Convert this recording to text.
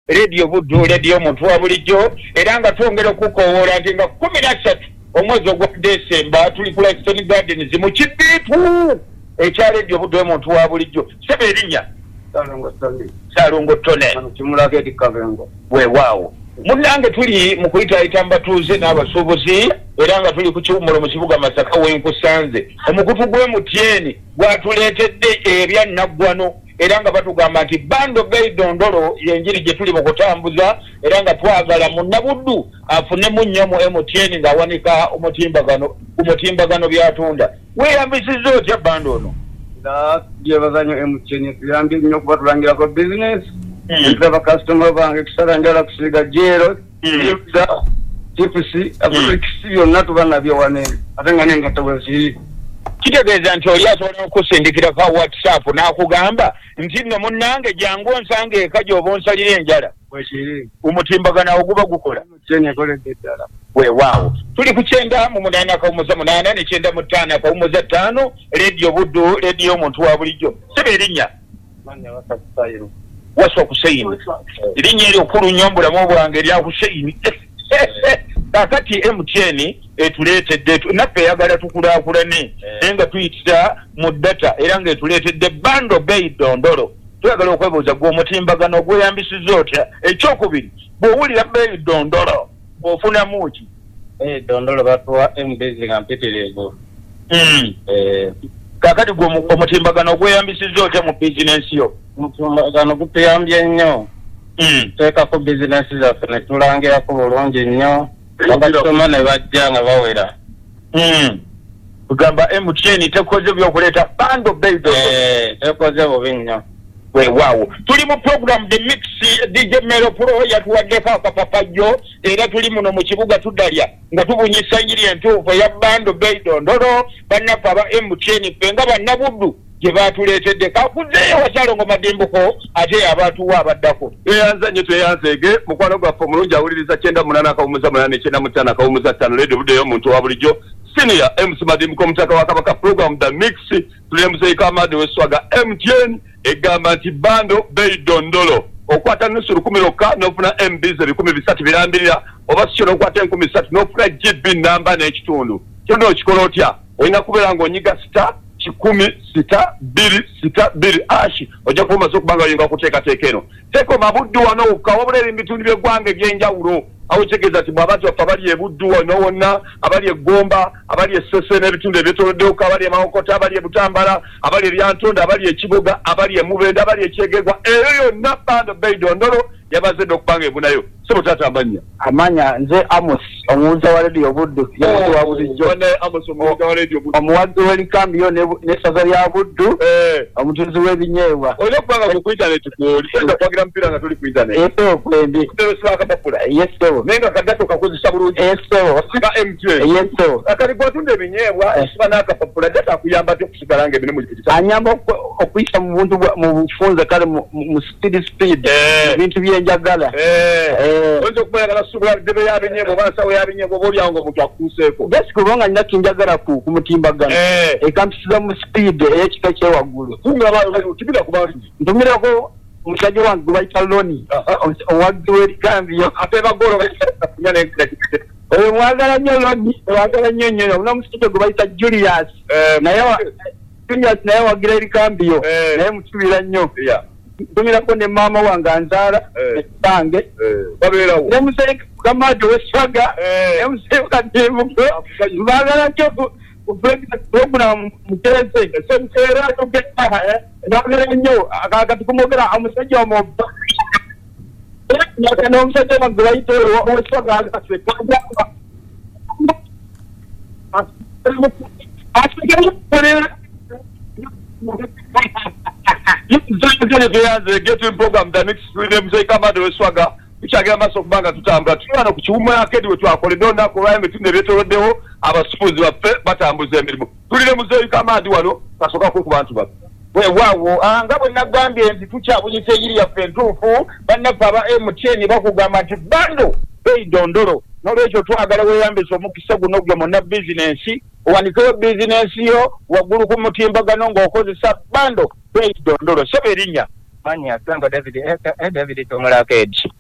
Radio Buddu radio muntu wa bulijjo era nga twongera okukowoola nti nga 13 omwezi ogwa December tuli ku Lifestone Gardens mu kibiitu ekya Radio Buddu muntu wa bulijjo sebe erinnya Salongo Tone kimulaka eti Kabengo weewaawo munnange tuli mu kuyitaayita mbatuuze n'abasuubuzi era nga tuli ku kiwumulo mu kibuga Masaka wenkusanze omukutu gw'Emutien gwatuleetedde ebya Naggwano era nga batugamba nti bando bei dondolo yenjiri gye tuli mu kutambuza era nga twagala Munnabuddu afunemu nnyo mu Emutien ng'awanika omutimbagano byatunda weeyambisizza otya bando ono gyebazanyo Emutien tuyambye nnyo okuba tulangirako business ntaba customer bange tusalanjala kusiga jero tipusi abulikisi byonna tuba nabyo wane ate nga nengato bweziri kitegeeza nti oli asobola okusindikira ka WhatsApp n'akugamba nti nno munnange jangu onsange eka gy'oba onsalira enjala bwekiri omutimbagano awo guba gukola kyenyakoledde ddala weewaawo tuli ku 9:8 ne 9:5 Radio Buddu radio muntu wa bulijjo sebe erinnya Waswa Kusaini erinnya eryo okulu nnyo mbulamu bwange erya Kusaini kakati Emutien etuleetedde naffe eyagala tukulaakulane naye nga tuyitira mu data era nga etuleetedde bando bei dondolo tuyagala okwebuuza gw'omutimbagano ogweyambisizza otya ekyokubiri bw'owulira bei dondolo ofunamu ki dondolo batuwa embezi nga mpitirivu kakati gw'omutimbagano ogweyambisizza otya mu bizinensi yo omutimbagano gutuyambye nnyo teekako bizinensi zaffe ne tulangirako bulungi nnyo bakasoma ne bajja nga bawera kugamba Emutien tekoze byokuleeta bando beido tekoze bubi nnyo weewaawo tuli mu program The Mix DJ Melo Pro yatuwaddeko akapapajjo era tuli muno mu kibuga tudalya nga tubunyisa njiri entuufu ya bando beido ndolo bannaffe aba Emutien ffe nga Bannabuddu gye baatuleetedde kakuzeeyo Wakyalongo Madimbuko ate abaatuwa abaddako eyanza nnyo tweyanzeege mukwano gwaffe omulungi awuliriza 98.8 Radio Buddu ey'omuntu wa bulijjo senior MC Madimbuko omutaka wa Kabaka program The Mix tuli Muzeeka Amadi w'Esswaga Emutien egamba nti bando bei dondolo okwata nusu 10 lokka n'ofuna MBs 300 birambirira oba si kyo n'okwata 3,000 n'ofuna GB namba n'ekitundu kyono okikola otya olina kubeera ng'onyiga star 10-6-2-6-2 ashi ojja kuba omaze okuba nga oyinga okuteekateeka eno teeka Mabuddu wano wokka wabula eri ebitundu by'eggwanga eby'enjawulo awo kitegeeza nti abantu baffe abali e Buddu wano wonna abali e Gomba abali e Ssese n'ebitundu ebyetooloddeoko abali e Mawokota abali e Butambala abali e Lyantonda abali e Kibuga abali e Mubende abali e Kyegegwa eyo yonna bando bei dondolo yabazedde okubanga ebunayo sebo taata amannya amanya nze Amos omuwuza wa Radio Buddu y'omuntu wa bulijjo Amos omuwuza wa Radio Buddu omuwadde w'elikambiyo n'essaza lya Buddu omutuuzi w'ebinyeebwa olina okubanga ku internet kwoli oyinza kwagira mupiira nga tuli ku internet esewo kwembi teresibwa akapapula yesewo naye nga kadato kakozesa bulungi esewo nga Emutien yesewo akali gwatunda ebinyeebwa osiba n'akapapula data akuyamba ati okusigala nga ebinemu anyamba okuyisa mu buntu mu bufunze kale mu speed ebintu byenjagala oyinza okubayagala subula ddebe y'abinyeebwa oba nsawo y'abinyeebwa oba olyawo ng'omuntu akutuuseeko basi kubanga nina kinjagala ku mutimbagano ekampisiza mu speed ey'ekika kyewaggulu kibira kubantu ntumirako omusajja wange gwe bayita Loni owadde w'elikambiyo ate bagolo oyo mwagala nnyo Loni mwagala nnyo nnyo olina omusajja gwe bayita Julius naye wagira elikambiyo naye mukibira nnyo ntumirako ne maama wange anzaala ekitange babeerawo ne Muzeeka Kamadi w'Esswaga ne Muzeeka Kadimbuko mbagala nnyo program muterese esemukera nagala nnyo akakati kumogera omusajja omuba n'omusajja wange bayita w'Esswaga Getting program the next freedom Muzeeka Amadi w'Esswaga tukyagira maaso okubanga tutambula tuli wano ku kiwumu akedi we twakoledde olunaku olwalimo ebitundu ebyetooloddewo abasuubuzi baffe batambuza emirimu tulire Muzeeka Amadi wano kasooka ku bantu baffe weewaawo nga bwe nagambye nti tukyabunyisa eyiri yaffe entuufu bannaffe aba Emutien bakugamba nti bando bei dondolo n'olwekyo twagala weeyambisa omukisa guno gwe muna bizinensi owanikewo bizinensi yo waggulu ku mutimbagano ng'okozesa bando bei dondolo sebe erinnya manya David Tomulakedi